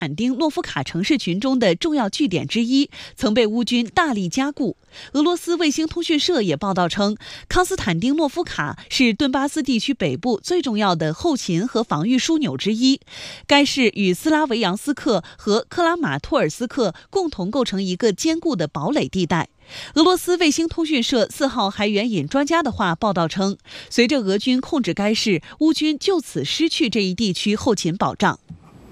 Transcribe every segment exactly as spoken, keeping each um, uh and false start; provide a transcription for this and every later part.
坦丁诺夫卡城市群中的重要据点之一，曾被乌军大力加固。俄罗斯卫星通讯社也报道称，康斯坦丁诺夫卡是顿巴斯地区北部最重要的后勤和防御枢纽之一。该市与斯拉维扬斯克和克拉马托尔斯克共同构成一个坚固的堡垒地带。俄罗斯卫星通讯社四号还援引专家的话报道称，随着俄军控制该市，乌军就此失去这一地区后勤保障。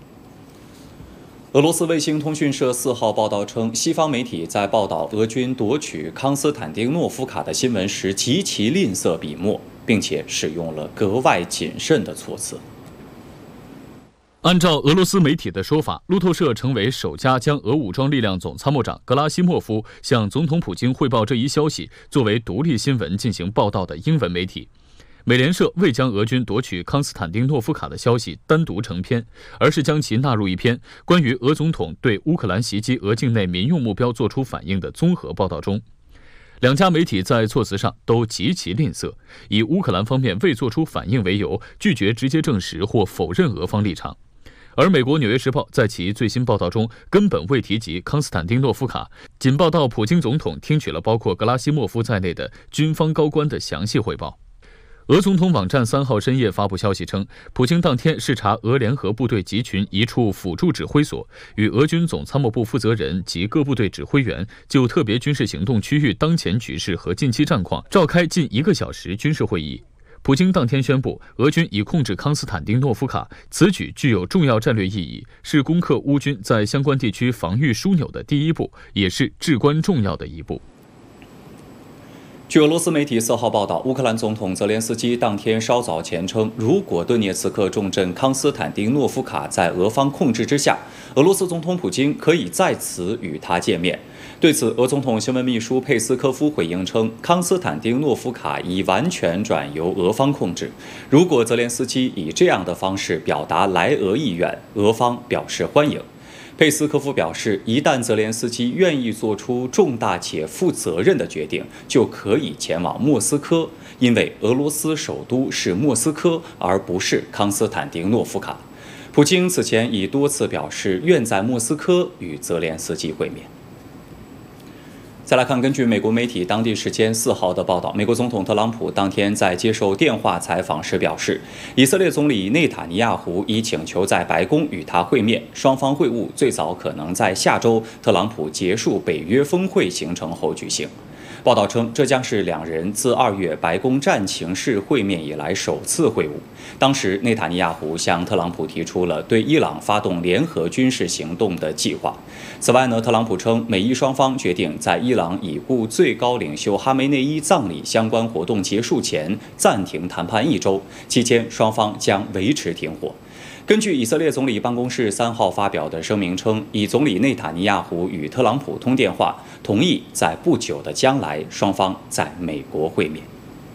俄罗斯卫星通讯社四号报道称，西方媒体在报道俄军夺取康斯坦丁诺夫卡的新闻时极其吝啬笔墨，并且使用了格外谨慎的措辞。 按照俄罗斯媒体的说法，路透社成为首家将俄武装力量总参谋长格拉西莫夫向总统普京汇报这一消息作为独立新闻进行报道的英文媒体。美联社未将俄军夺取康斯坦丁诺夫卡的消息单独成篇，而是将其纳入一篇关于俄总统对乌克兰袭击俄境内民用目标作出反应的综合报道中。两家媒体在措辞上都极其吝啬，以乌克兰方面未作出反应为由，拒绝直接证实或否认俄方立场。而美国《纽约时报》在其最新报道中根本未提及康斯坦丁诺夫卡，仅报道普京总统听取了包括格拉西莫夫在内的军方高官的详细汇报。俄总统网站三号深夜发布消息称，普京当天视察俄联合部队集群一处辅助指挥所，与俄军总参谋部负责人及各部队指挥员就特别军事行动区域当前局势和近期战况召开近一个小时军事会议。普京当天宣布，俄军已控制康斯坦丁诺夫卡，此举具有重要战略意义，是攻克乌军在相关地区防御枢纽的第一步，也是至关重要的一步。 据俄罗斯媒体四号报道，乌克兰总统泽连斯基当天稍早前称，如果顿涅茨克重镇康斯坦丁诺夫卡在俄方控制之下，俄罗斯总统普京可以在此与他见面。对此，俄总统新闻秘书佩斯科夫回应称，康斯坦丁诺夫卡已完全转由俄方控制。如果泽连斯基以这样的方式表达来俄意愿，俄方表示欢迎。佩斯科夫表示，一旦泽连斯基愿意做出重大且负责任的决定，就可以前往莫斯科，因为俄罗斯首都是莫斯科，而不是康斯坦丁诺夫卡。普京此前已多次表示愿在莫斯科与泽连斯基会面。再来看，根据美国媒体当地时间四号的报道，美国总统特朗普当天在接受电话采访时表示，以色列总理内塔尼亚胡已请求在白宫与他会面，双方会晤最早可能在下周特朗普结束北约峰会行程后举行。报道称，这将是两人自二月白宫战情室会面以来首次会晤。当时，内塔尼亚胡向特朗普提出了对伊朗发动联合军事行动的计划。此外呢，特朗普称，美伊双方决定在伊朗已故最高领袖哈梅内伊葬礼相关活动结束前暂停谈判一周，期间双方将维持停火。根据以色列总理办公室三号发表的声明称，以总理内塔尼亚胡与特朗普通电话，同意在不久的将来双方在美国会面。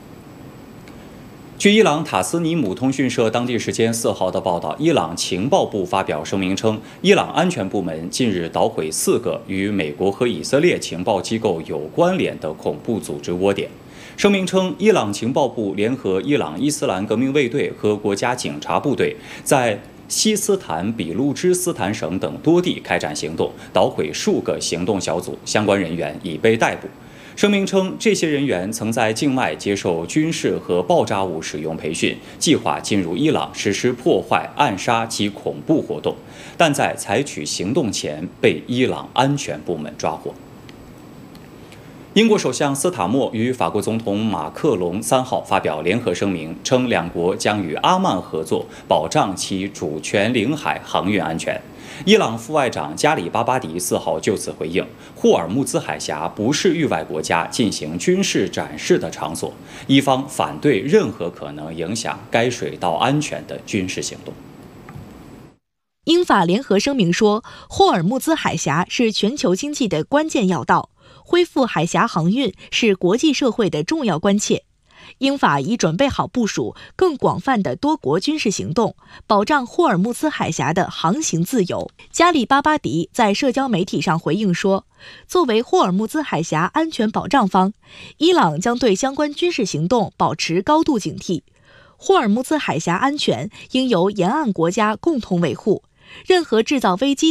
据伊朗塔斯尼姆通讯社当地时间四号的报道，伊朗情报部发表声明称，伊朗安全部门近日捣毁四个与美国和以色列情报机构有关联的恐怖组织窝点。声明称，伊朗情报部联合伊朗伊斯兰革命卫队和国家警察部队，在西斯坦比路支斯坦省等多地开展行动，捣毁数个行动小组，相关人员已被逮捕。声明称，这些人员曾在境外接受军事和爆炸物使用培训，计划进入伊朗实施破坏、暗杀及恐怖活动，但在采取行动前被伊朗安全部门抓获。英国首相斯塔默与法国总统马克龙三号发表联合声明，称两国将与阿曼合作，保障其主权领海航运安全。伊朗副外长加里巴巴迪四号就此回应，霍尔木兹海峡不是域外国家进行军事展示的场所，伊方反对任何可能影响该水道安全的军事行动。 英法联合声明说，霍尔木兹海峡是全球经济的关键要道，恢复海峡航运是国际社会的重要关切。英法已准备好部署更广泛的多国军事行动，保障霍尔木兹海峡的航行自由。加里巴巴迪在社交媒体上回应说，作为霍尔木兹海峡安全保障方，伊朗将对相关军事行动保持高度警惕。霍尔木兹海峡安全应由沿岸国家共同维护，任何制造危机